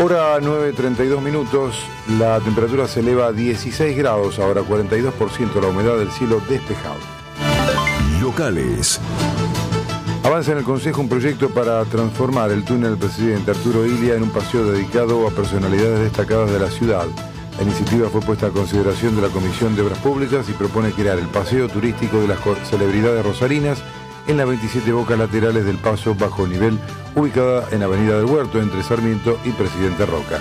Ahora 9:32 minutos, la temperatura se eleva a 16 grados, ahora 42% la humedad del cielo despejado. Locales. Avanza en el Consejo un proyecto para transformar el túnel del presidente Arturo Illia en un paseo dedicado a personalidades destacadas de la ciudad. La iniciativa fue puesta a consideración de la Comisión de Obras Públicas y propone crear el paseo turístico de las celebridades rosarinas en las 27 bocas laterales del paso bajo nivel, ubicada en Avenida del Huerto, entre Sarmiento y Presidente Roca.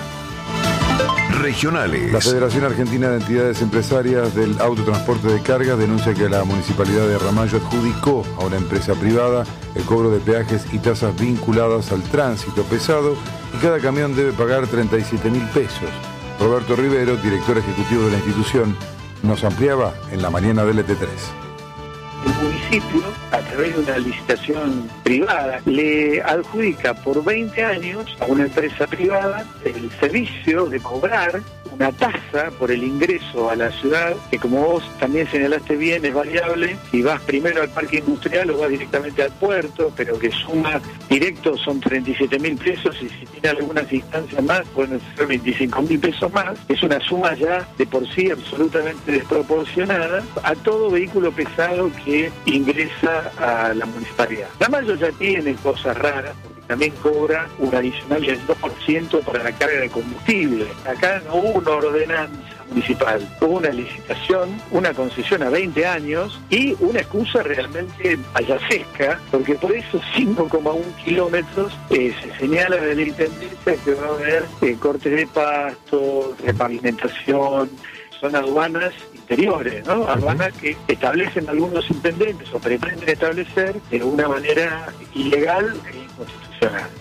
Regionales. La Federación Argentina de Entidades Empresarias del Autotransporte de Cargas denuncia que la Municipalidad de Ramallo adjudicó a una empresa privada el cobro de peajes y tasas vinculadas al tránsito pesado y cada camión debe pagar 37.000 pesos. Roberto Rivero, director ejecutivo de la institución, nos ampliaba en la mañana del ET3. El municipio, a través de una licitación privada, le adjudica por 20 años a una empresa privada el servicio de cobrar una tasa por el ingreso a la ciudad, que como vos también señalaste bien, es variable. Si vas primero al parque industrial o vas directamente al puerto, pero que suma directo son 37.000 pesos y si tiene algunas instancias más pueden ser 25.000 pesos más. Es una suma ya de por sí absolutamente desproporcionada a todo vehículo pesado que ingresa a la municipalidad. Ramallo ya tiene cosas raras, porque también cobra un adicional del 2% para la carga de combustible. Acá no hubo una ordenanza municipal, hubo una licitación, una concesión a 20 años y una excusa realmente payasesca, porque por esos 5,1 kilómetros se señala de la intendencia que va a haber cortes de pasto, repavimentación, son aduanas interiores, ¿no? Aduanas que establecen algunos intendentes o pretenden establecer de una manera ilegal e inconstitucional.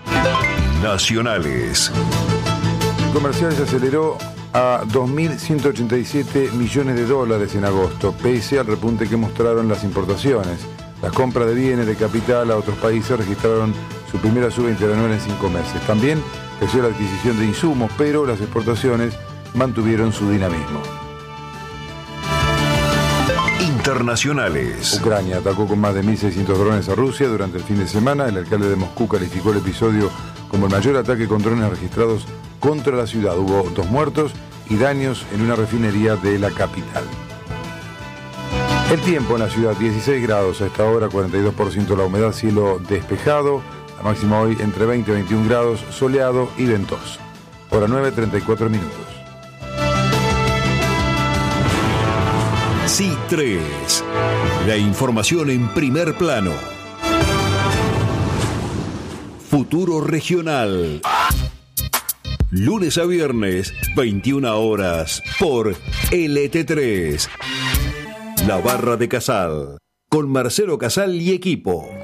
Nacionales. El comercial se aceleró a 2.187 millones de dólares en agosto, pese al repunte que mostraron las importaciones. Las compras de bienes de capital a otros países registraron su primera suba interanual en 5 meses. También creció la adquisición de insumos, pero las exportaciones mantuvieron su dinamismo. Internacionales. Ucrania atacó con más de 1.600 drones a Rusia durante el fin de semana. El alcalde de Moscú calificó el episodio como el mayor ataque con drones registrados contra la ciudad. Hubo 2 muertos y daños en una refinería de la capital. El tiempo en la ciudad, 16 grados a esta hora, 42% la humedad, cielo despejado. La máxima hoy entre 20 y 21 grados, soleado y ventoso. Hora 9:34 minutos. Sí3. La información en primer plano. Futuro Regional. Lunes a viernes, 21 horas, por LT3. La Barra de Casal, con Marcelo Casal y equipo.